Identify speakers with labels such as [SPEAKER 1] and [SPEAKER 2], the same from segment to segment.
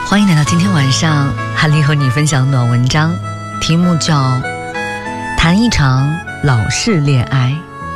[SPEAKER 1] 欢迎来到今天晚上韩丽和你分享暖文章，题目叫谈一场老式恋爱。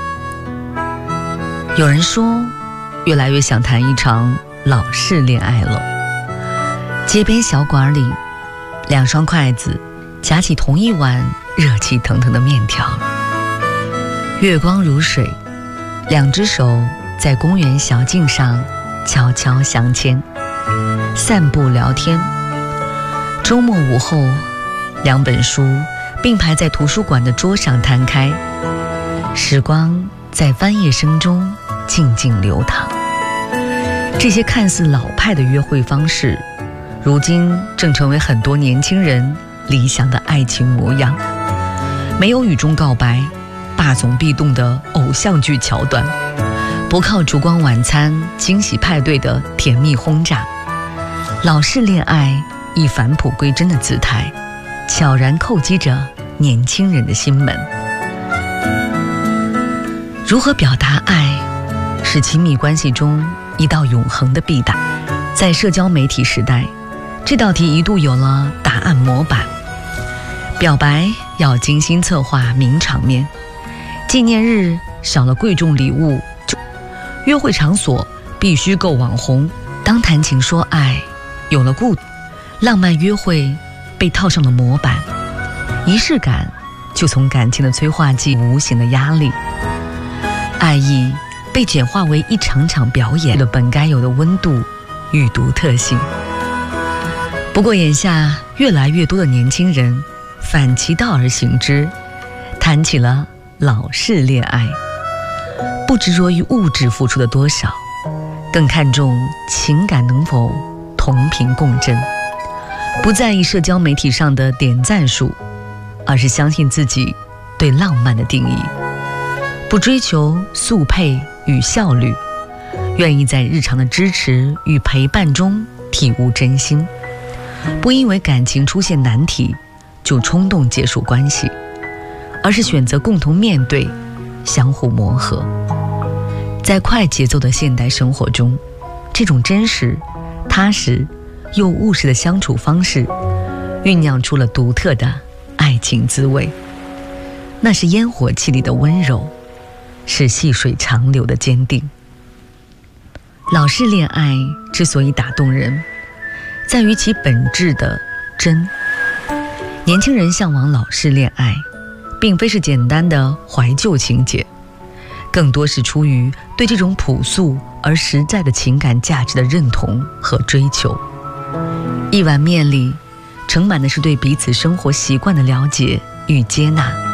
[SPEAKER 1] 有人说越来越想谈一场老式恋爱了。街边小馆里，两双筷子夹起同一碗热气腾腾的面条，月光如水，两只手在公园小径上悄悄相牵，散步聊天。周末午后，两本书并排在图书馆的桌上摊开，时光在翻页声中静静流淌。这些看似老派的约会方式，如今正成为很多年轻人理想的爱情模样。没有雨中告白、霸总必动的偶像剧桥段，不靠烛光晚餐、惊喜派对的甜蜜轰炸，老式恋爱以返璞归真的姿态，悄然叩击着年轻人的心门。如何表达爱，是亲密关系中一道永恒的必答。在社交媒体时代，这道题一度有了答案模板。表白要精心策划名场面，纪念日少了贵重礼物，约会场所必须够网红。当谈情说爱有了固，浪漫约会被套上了模板，仪式感就从感情的催化剂无形的压力，爱意被简化为一场场表演了本该有的温度与独特性。不过眼下越来越多的年轻人反其道而行之，谈起了老式恋爱，不执着于物质付出的多少，更看重情感能否同频共振，不在意社交媒体上的点赞数，而是相信自己对浪漫的定义，不追求速配与效率，愿意在日常的支持与陪伴中体悟真心，不因为感情出现难题就冲动结束关系，而是选择共同面对，相互磨合。在快节奏的现代生活中，这种真实、踏实又务实的相处方式，酝酿出了独特的爱情滋味。那是烟火气里的温柔，是细水长流的坚定。老式恋爱之所以打动人，在于其本质的真。年轻人向往老式恋爱，并非是简单的怀旧情节，更多是出于对这种朴素而实在的情感价值的认同和追求。一碗面里盛满的是对彼此生活习惯的了解与接纳，